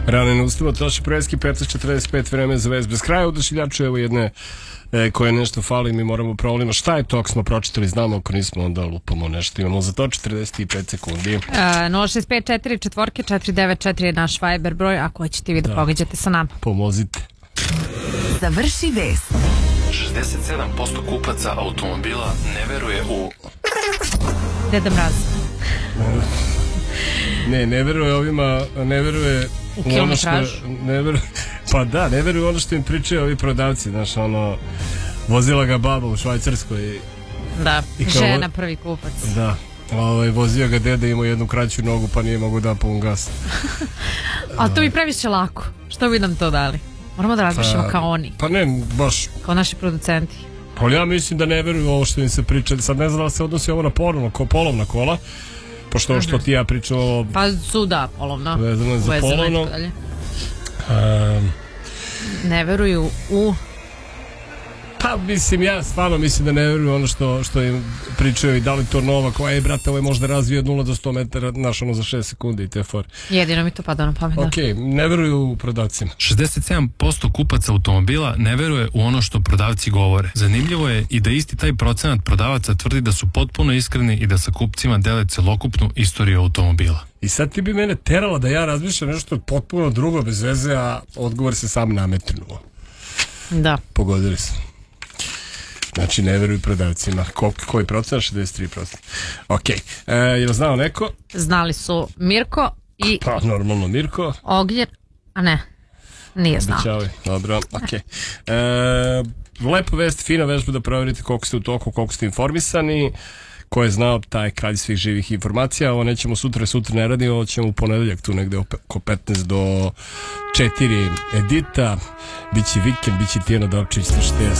Rane na ustavu, Toši Preski, 15:45, vreme za vest bez kraja. Odašiljaču, evo jedne koje nešto fali, mi moramo provalimo. Šta je to, ako smo pročitali, znamo, ako nismo, onda lupamo nešto. Imamo za to 45 sekundi. 0654494 je naš Viber broj, ako hoćete vi da pogađate sa nama. Pomozite. Završi vest. 67% kupaca automobila ne veruje u... Deda Mraz. Ne veruje ovima, ne veruje u kilometražu. Pa da, ne veruje ono što im pričaju ovi prodavci, znaš, ono, vozila ga baba u Švajcarskoj. Da, žena prvi kupac. Da, vozio ga deda, imao jednu kraću nogu pa nije mogu da pun gas. Ali to mi previše lako, što bi nam to dali? Moramo da razmišljamo kao oni. Pa ne, baš. Kao naši producenti. Pa ja mislim da ne veruju ovo što im se priča. Sad ne znam da se odnosi ovo na polovna kola. Pošto što ti ja pričam ovo... Pa su da, polovna. Vezano za polovno. Ne veruju u... Pa mislim, ja stvarno mislim da ne veruju ono što im pričaju i da li to nova koja je, brate, ovo je možda razvio od 0 do 100 metara, znaš, ono za 6 sekundi i te for. Jedino mi to pada na pamet. Ok, ne veruju u prodavcima. 67% kupaca automobila ne veruje u ono što prodavci govore. Zanimljivo je i da isti taj procenat prodavaca tvrdi da su potpuno iskreni i da sa kupcima dele celokupnu istoriju automobila. I sad ti bi mene terala da ja razmišljam nešto potpuno drugo bez veze, a odgovor se sam nametnuo. Da. Pogodili smo. Znači, ne veruju prodavcima. Koji procenat? 63%. Ok. Je znao neko? Znali su Mirko i... Pa, normalno Mirko. Ognjen, a ne, nije znao. Obećavaju. Dobro, ok. Lepa vest, fina vežba da proverite koliko ste u toku, koliko ste informisani. Ko je znao, taj kralj svih živih informacija. Ovo nećemo sutra ne radi, ovo ćemo u ponedeljak tu negde oko 15 do 4 Edita. Biće vikend, biće Tijana Dopčić, slušajte.